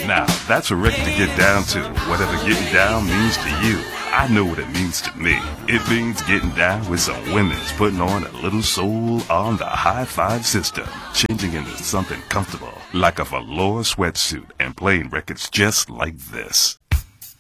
Now, that's a record to get down to, whatever getting down means to you. I know what it means to me. It means getting down with some women's putting on a little soul on the high five system, changing into something comfortable, like a velour sweatsuit, and playing records just like this.